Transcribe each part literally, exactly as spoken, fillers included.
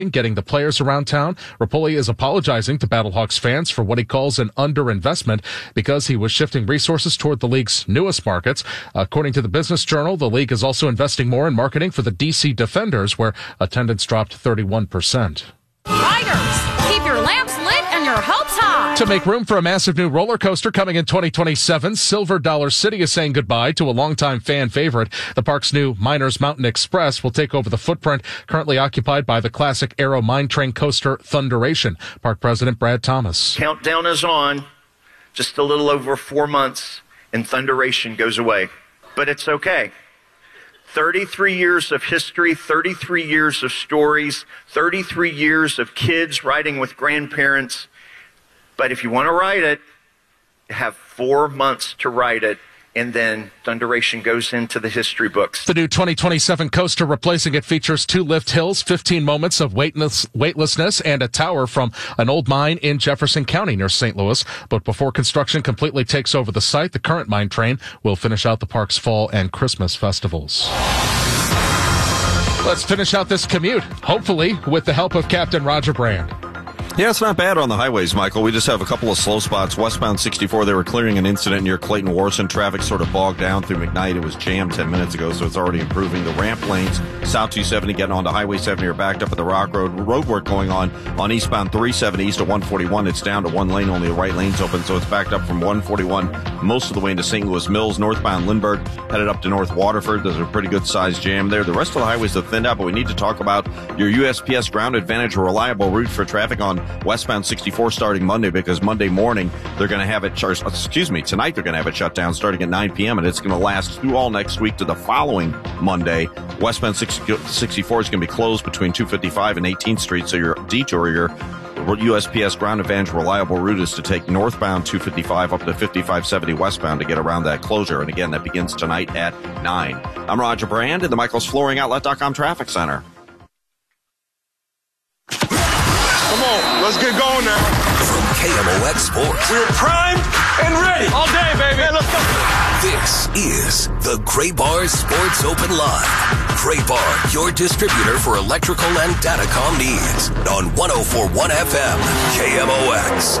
getting the players around town. Rapoli is apologizing to Battlehawks fans for what he calls an underinvestment because he was shifting resources toward the league's newest markets. According to the Business Journal, the league is also investing more in marketing for the D C Defenders, where attendance dropped thirty-one percent. Riders, keep your lamps lit and your hopes high. To make room for a massive new roller coaster coming in twenty twenty-seven, Silver Dollar City is saying goodbye to a longtime fan favorite. The park's new Miners Mountain Express will take over the footprint currently occupied by the classic Aero Mine Train coaster Thunderation. Park President Brad Thomas. Countdown is on. Just a little over four months, and Thunderation goes away. But it's okay. thirty-three years of history, thirty-three years of stories, thirty-three years of kids riding with grandparents. But if you want to ride it, you have four months to ride it, and then Thunderation goes into the history books. The new twenty twenty-seven coaster replacing it features two lift hills, fifteen moments of weightless, weightlessness, and a tower from an old mine in Jefferson County near Saint Louis. But before construction completely takes over the site, the current mine train will finish out the park's fall and Christmas festivals. Let's finish out this commute, hopefully with the help of Captain Roger Brand. Yeah, it's not bad on the highways, Michael. We just have a couple of slow spots. Westbound sixty-four, they were clearing an incident near Clayton Warson. Traffic sort of bogged down through McKnight. It was jammed ten minutes ago, so it's already improving. The ramp lanes, South two seventy getting onto Highway seventy are backed up at the Rock Road. Road work going on on eastbound three seventy east of one forty-one. It's down to one lane, only the right lane's open, so it's backed up from one forty-one most of the way into Saint Louis Mills. Northbound Lindbergh headed up to North Waterford. There's a pretty good sized jam there. The rest of the highways are thinned out, but we need to talk about your U S P S Ground Advantage reliable route for traffic on westbound sixty-four starting Monday, because Monday morning they're going to have it, char- excuse me, tonight they're going to have it shut down starting at nine p.m. and it's going to last through all next week to the following Monday. Westbound sixty-four is going to be closed between two fifty-five and eighteenth Street, so your detour, your U S P S Ground Advantage reliable route is to take northbound two fifty-five up to fifty-five seventy westbound to get around that closure. And again, that begins tonight at nine. I'm Roger Brand in the Michael's Flooring Outlet dot com Traffic Center. Come on, let's get going now. From K M O X Sports. We're primed and ready. All day, baby. Hey, let's go. This is the Gray Bar Sports Open Live. Gray Bar, your distributor for electrical and datacom needs. On one oh four point one F M, K M O X.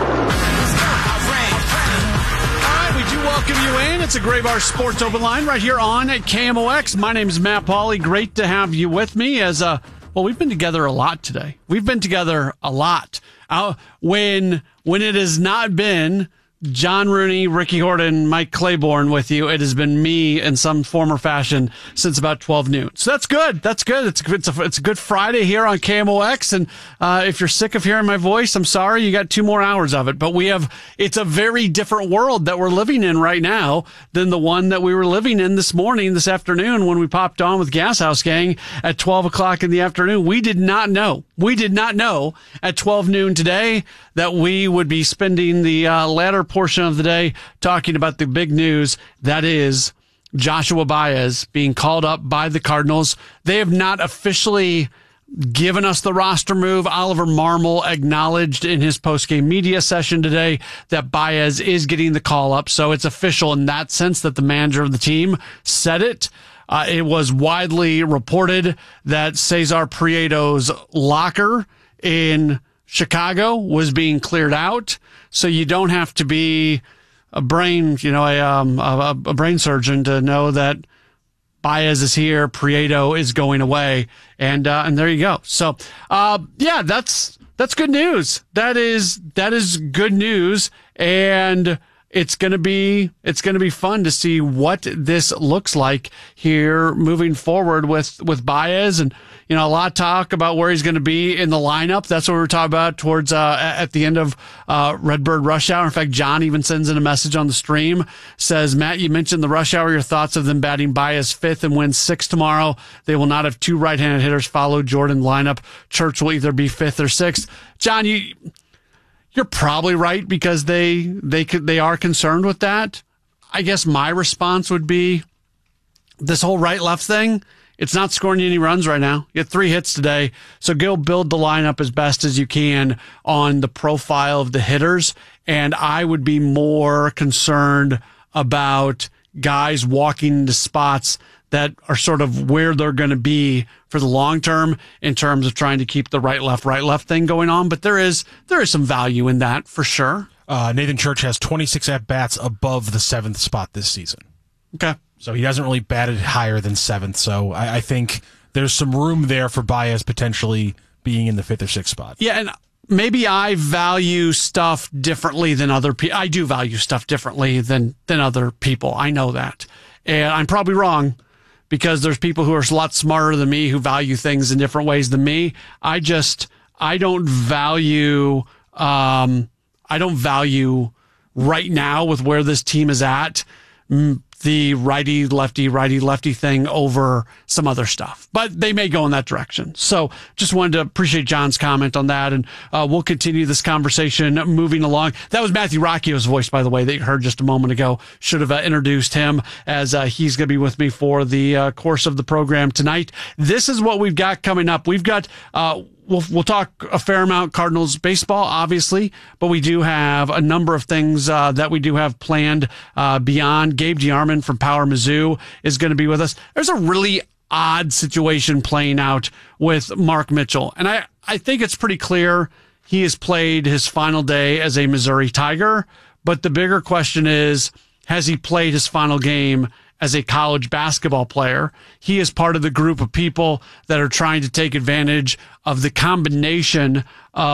All right, we do welcome you in. It's a Gray Bar Sports Open Line right here on at K M O X. My name is Matt Pauley. Great to have you with me as a Well, we've been together a lot today. We've been together a lot. Uh, when when it has not been John Rooney, Ricky Horton, Mike Claiborne with you, it has been me in some form or fashion since about twelve noon. So that's good. That's good. It's it's a, it's a good Friday here on K M O X. And uh, if you're sick of hearing my voice, I'm sorry. You got two more hours of it. But we have, it's a very different world that we're living in right now than the one that we were living in this morning, this afternoon, when we popped on with Gas House Gang at twelve o'clock in the afternoon. We did not know. We did not know at twelve noon today that we would be spending the uh, latter portion of the day talking about the big news, that is Joshua Baez being called up by the Cardinals. They have not officially given us the roster move. Oliver Marmol acknowledged in his post-game media session today that Baez is getting the call up, so it's official in that sense that the manager of the team said it. Uh, it was widely reported that Cesar Prieto's locker in Chicago was being cleared out, so you don't have to be a brain, you know, a, um, a, a brain surgeon to know that Baez is here, Prieto is going away, and uh, and there you go. So, uh, yeah, that's that's good news. That is that is good news, and it's gonna be it's gonna be fun to see what this looks like here moving forward with with Baez. And you know, a lot of talk about where he's going to be in the lineup. That's what we were talking about towards uh, at the end of uh, Redbird Rush Hour. In fact, John even sends in a message on the stream, says, Matt, you mentioned the Rush Hour. Your thoughts of them batting Baez fifth and win six tomorrow. They will not have two right-handed hitters follow Jordan lineup. Church will either be fifth or sixth. John, you you're probably right because they they could they are concerned with that. I guess my response would be this whole right-left thing. It's not scoring you any runs right now. You had three hits today, so go build the lineup as best as you can on the profile of the hitters. And I would be more concerned about guys walking into spots that are sort of where they're going to be for the long term in terms of trying to keep the right, left, right, left thing going on. But there is there is some value in that for sure. Uh, Nathan Church has twenty-six at-bats above the seventh spot this season. Okay. So he hasn't really batted higher than seventh. So I, I think there's some room there for Baez potentially being in the fifth or sixth spot. Yeah, and maybe I value stuff differently than other people. I do value stuff differently than, than other people. I know that. And I'm probably wrong, because there's people who are a lot smarter than me who value things in different ways than me. I just, I don't value, um, I don't value right now with where this team is at, the righty, lefty, righty, lefty thing over some other stuff. But they may go in that direction. So just wanted to appreciate John's comment on that. And uh, we'll continue this conversation moving along. That was Matthew Rocchio's voice, by the way, that you heard just a moment ago. Should have uh, introduced him, as uh, he's going to be with me for the uh, course of the program tonight. This is what we've got coming up. We've got... Uh, We'll, we'll talk a fair amount Cardinals baseball, obviously, but we do have a number of things uh, that we do have planned uh, beyond. Gabe DeArmond from Power Mizzou is going to be with us. There's a really odd situation playing out with Mark Mitchell, and I, I think it's pretty clear he has played his final day as a Missouri Tiger, but the bigger question is, has he played his final game as a college basketball player? He is part of the group of people that are trying to take advantage of the combination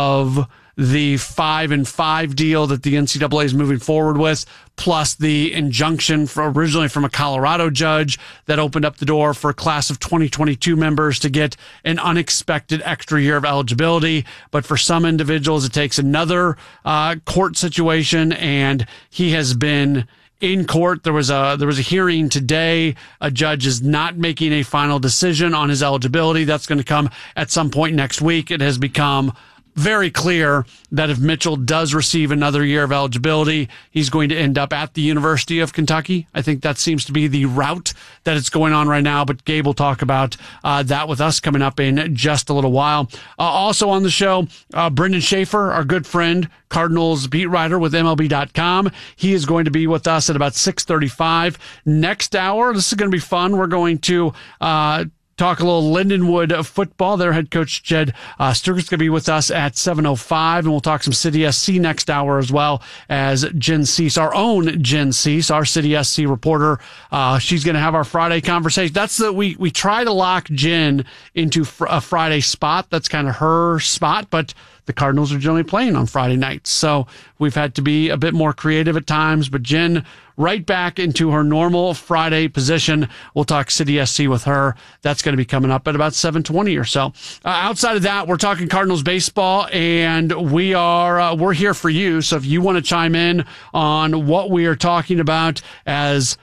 of the five and five deal that the N C double A is moving forward with, plus the injunction for originally from a Colorado judge that opened up the door for a class of twenty twenty-two members to get an unexpected extra year of eligibility. But for some individuals, it takes another uh, court situation, and he has been in court. There was a there was a hearing today. A judge is not making a final decision on his eligibility. That's going to come at some point next week. It has become very clear that if Mitchell does receive another year of eligibility, he's going to end up at the University of Kentucky. I think that seems to be the route that it's going on right now, but Gabe will talk about uh, that with us coming up in just a little while. Uh, also on the show, uh, Brendan Schaefer, our good friend, Cardinals beat writer with M L B dot com. He is going to be with us at about six thirty-five next hour. This is going to be fun. We're going to uh talk a little Lindenwood football. Their head coach, Jed uh, Sturgis, going to be with us at seven oh five, and we'll talk some City S C next hour, as well as Jen Cease, our own Jen Cease, our City S C reporter. Uh, she's going to have our Friday conversation. That's the we we try to lock Jen into fr- a Friday spot. That's kind of her spot, but the Cardinals are generally playing on Friday nights, so we've had to be a bit more creative at times. But Jen, right back into her normal Friday position. We'll talk City S C with her. That's going to be coming up at about seven twenty or so. Uh, outside of that, we're talking Cardinals baseball, and we are uh, we're here for you. So if you want to chime in on what we are talking about as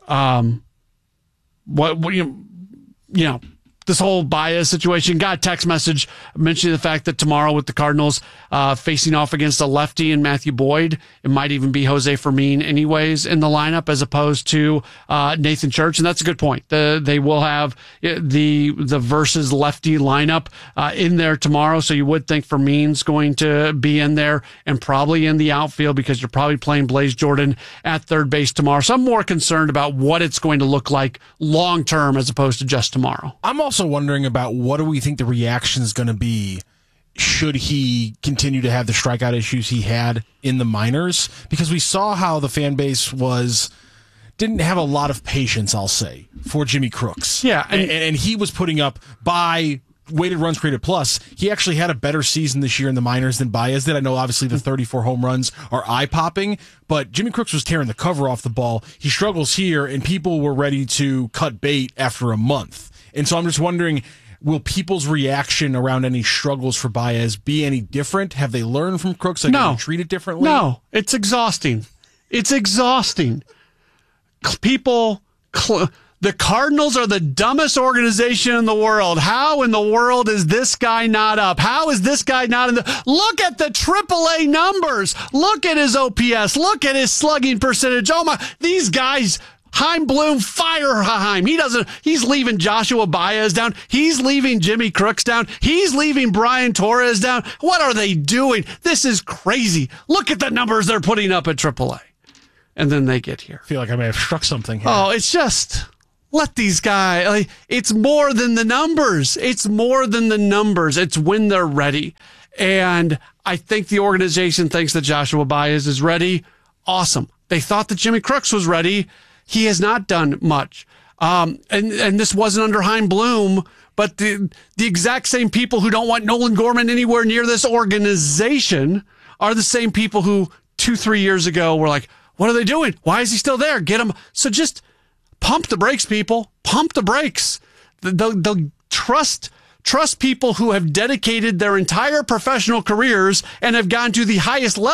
um what, what you you know. this whole Baez situation, got a text message mentioning the fact that tomorrow with the Cardinals uh, facing off against a lefty in Matthew Boyd, it might even be Jose Fermin anyways in the lineup as opposed to uh, Nathan Church. And that's a good point. The, they will have the the versus lefty lineup uh, in there tomorrow. So you would think Fermin's going to be in there and probably in the outfield, because you're probably playing Blaze Jordan at third base tomorrow. So I'm more concerned about what it's going to look like long term as opposed to just tomorrow. I'm also wondering about what do we think the reaction is going to be should he continue to have the strikeout issues he had in the minors, because we saw how the fan base was didn't have a lot of patience, I'll say, for Jimmy Crooks. Yeah, and, and, and he was putting up by weighted runs created plus. He actually had a better season this year in the minors than Baez did. I know obviously the thirty-four home runs are eye popping, but Jimmy Crooks was tearing the cover off the ball. He struggles here, and people were ready to cut bait after a month. And so I'm just wondering, will people's reaction around any struggles for Baez be any different? Have they learned from Crooks? Like, no. Treat it differently? No, it's exhausting. It's exhausting. People, the Cardinals are the dumbest organization in the world. How in the world is this guy not up? How is this guy not in the... Look at the triple A numbers. Look at his O P S. Look at his slugging percentage. Oh my, these guys... Chaim Bloom, fire Chaim. He doesn't, he's leaving Joshua Baez down. He's leaving Jimmy Crooks down. He's leaving Brian Torres down. What are they doing? This is crazy. Look at the numbers they're putting up at triple A. And then they get here. I feel like I may have struck something here. Oh, it's just, let these guys, like, it's more than the numbers. It's more than the numbers. It's when they're ready. And I think the organization thinks that Joshua Baez is ready. Awesome. They thought that Jimmy Crooks was ready. He has not done much. Um, and, and this wasn't under Chaim Bloom, but the, the exact same people who don't want Nolan Gorman anywhere near this organization are the same people who two, three years ago were like, what are they doing? Why is he still there? Get him. So just pump the brakes, people. Pump the brakes. They'll, they'll trust trust people who have dedicated their entire professional careers and have gone to the highest level